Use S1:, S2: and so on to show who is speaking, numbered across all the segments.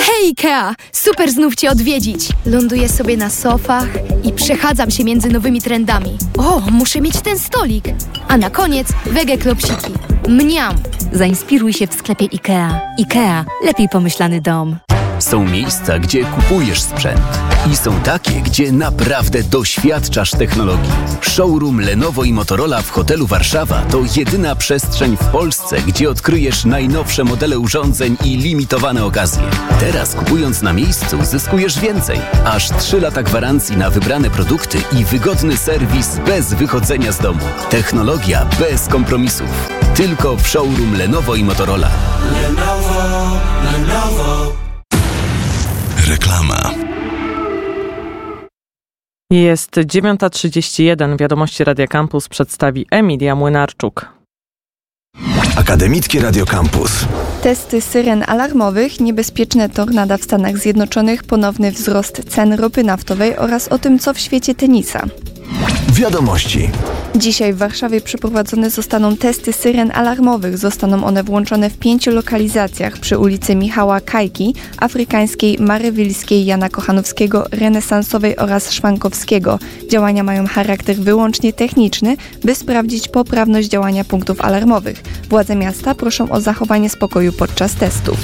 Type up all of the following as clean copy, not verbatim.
S1: Hej, Ikea! Super znów Cię odwiedzić. Ląduję sobie na sofach i przechadzam się między nowymi trendami. O, muszę mieć ten stolik. A na koniec wege klopsiki. Mniam!
S2: Zainspiruj się w sklepie IKEA. IKEA. Lepiej pomyślany dom.
S3: Są miejsca, gdzie kupujesz sprzęt. I są takie, gdzie naprawdę doświadczasz technologii. Showroom Lenovo i Motorola w hotelu Warszawa to jedyna przestrzeń w Polsce, gdzie odkryjesz najnowsze modele urządzeń i limitowane okazje. Teraz kupując na miejscu zyskujesz więcej. Aż 3 lata gwarancji na wybrane produkty i wygodny serwis bez wychodzenia z domu. Technologia bez kompromisów. Tylko w showroom Lenovo i Motorola.
S4: Lenovo. Reklama.
S5: Jest 9:31. Wiadomości Radia Campus przedstawi Emilia Młynarczuk.
S4: Akademickie Radio Campus.
S6: Testy syren alarmowych, niebezpieczne tornada w Stanach Zjednoczonych, ponowny wzrost cen ropy naftowej oraz o tym, co w świecie tenisa.
S4: Wiadomości.
S6: Dzisiaj w Warszawie przeprowadzone zostaną testy syren alarmowych. Zostaną one włączone w 5 lokalizacjach przy ulicy Michała Kajki, Afrykańskiej, Marywilskiej, Jana Kochanowskiego, Renesansowej oraz Szwankowskiego. Działania mają charakter wyłącznie techniczny, by sprawdzić poprawność działania punktów alarmowych. Władze miasta proszą o zachowanie spokoju podczas testów.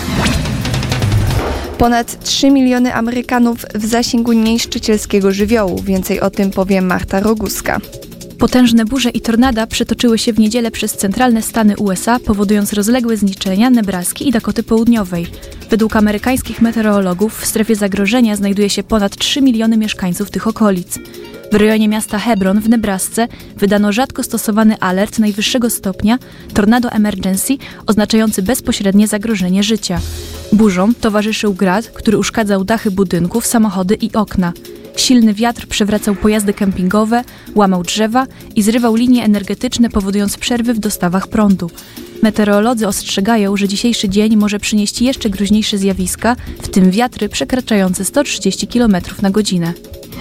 S6: Ponad 3 miliony Amerykanów w zasięgu niszczycielskiego żywiołu. Więcej o tym powie Marta Roguska.
S7: Potężne burze i tornada przetoczyły się w niedzielę przez centralne Stany USA, powodując rozległe zniszczenia Nebraski i Dakoty Południowej. Według amerykańskich meteorologów w strefie zagrożenia znajduje się ponad 3 miliony mieszkańców tych okolic. W rejonie miasta Hebron w Nebrasce wydano rzadko stosowany alert najwyższego stopnia Tornado Emergency, oznaczający bezpośrednie zagrożenie życia. Burzom towarzyszył grad, który uszkadzał dachy budynków, samochody i okna. Silny wiatr przewracał pojazdy kempingowe, łamał drzewa i zrywał linie energetyczne, powodując przerwy w dostawach prądu. Meteorolodzy ostrzegają, że dzisiejszy dzień może przynieść jeszcze groźniejsze zjawiska, w tym wiatry przekraczające 130 km na godzinę.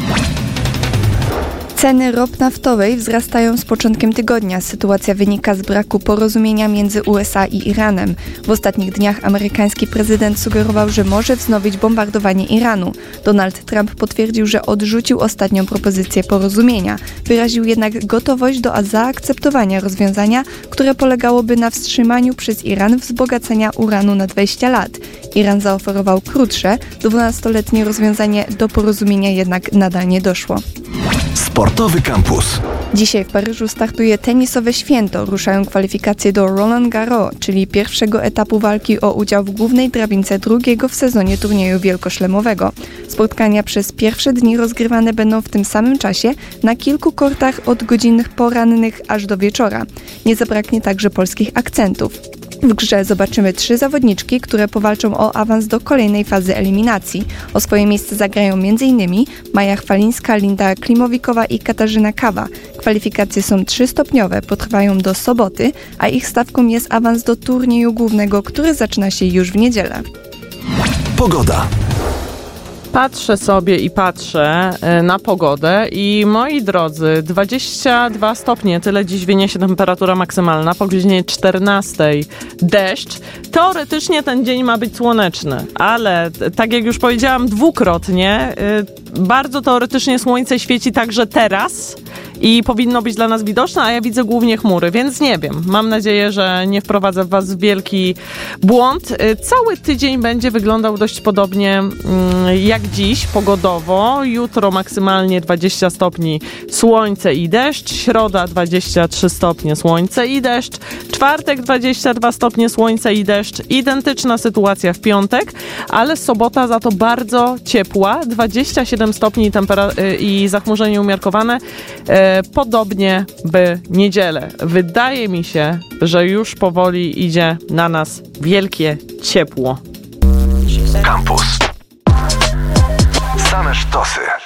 S6: Ceny ropy naftowej wzrastają z początkiem tygodnia. Sytuacja wynika z braku porozumienia między USA i Iranem. W ostatnich dniach amerykański prezydent sugerował, że może wznowić bombardowanie Iranu. Donald Trump potwierdził, że odrzucił ostatnią propozycję porozumienia. Wyraził jednak gotowość do zaakceptowania rozwiązania, które polegałoby na wstrzymaniu przez Iran wzbogacenia uranu na 20 lat. Iran zaoferował krótsze, 12-letnie rozwiązanie, do porozumienia jednak nadal nie doszło.
S4: Sportowy Campus.
S6: Dzisiaj w Paryżu startuje tenisowe święto. Ruszają kwalifikacje do Roland Garros, czyli pierwszego etapu walki o udział w głównej drabince drugiego w sezonie turnieju wielkoszlemowego. Spotkania przez pierwsze dni rozgrywane będą w tym samym czasie na kilku kortach od godzin porannych aż do wieczora. Nie zabraknie także polskich akcentów. W grze zobaczymy 3 zawodniczki, które powalczą o awans do kolejnej fazy eliminacji. O swoje miejsce zagrają m.in. Maja Chwalińska, Linda Klimowikowa i Katarzyna Kawa. Kwalifikacje są 3-stopniowe, potrwają do soboty, a ich stawką jest awans do turnieju głównego, który zaczyna się już w niedzielę.
S4: Pogoda.
S5: Patrzę sobie i patrzę na pogodę i moi drodzy, 22 stopnie, tyle dziś wyniesie temperatura maksymalna, po godzinie 14 deszcz. Teoretycznie ten dzień ma być słoneczny, ale tak jak już powiedziałam dwukrotnie, bardzo teoretycznie słońce świeci także teraz i powinno być dla nas widoczne, a ja widzę głównie chmury, więc nie wiem. Mam nadzieję, że nie wprowadzę was w wielki błąd. Cały tydzień będzie wyglądał dość podobnie jak dziś, pogodowo. Jutro maksymalnie 20 stopni, słońce i deszcz. Środa 23 stopnie, słońce i deszcz. Czwartek 22 stopnie, słońce i deszcz. Identyczna sytuacja w piątek, ale sobota za to bardzo ciepła. 27 stopni i zachmurzenie umiarkowane. Podobnie by niedzielę. Wydaje mi się, że już powoli idzie na nas wielkie ciepło.
S4: Campus. Same sztosy.